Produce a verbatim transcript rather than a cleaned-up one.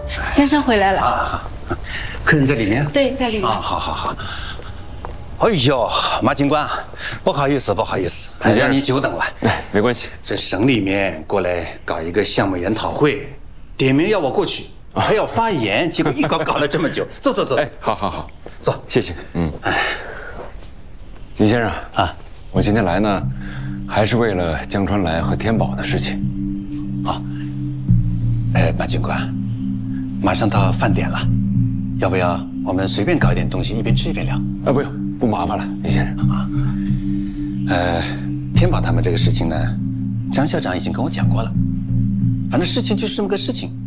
先生回来了啊，客人在里面。 对，在里面。 啊，好好好。哎呦，马警官，不好意思，不好意思，让你久等了。 哎，没关系。 这省里面过来搞一个项目研讨会，点名要我过去，还要发言，结果一搞搞了这么久。走走走。 哎，好好好， 坐， 谢谢。嗯。哎，李先生啊， 我今天来呢，还是为了江川来和天宝的事情。 啊，哎，马警官，马上到饭点了，要不要我们随便搞一点东西，一边吃一边聊？ 啊，不用，不麻烦了，李先生。啊， 呃，天宝他们这个事情呢，张校长已经跟我讲过了。反正事情就是这么个事情，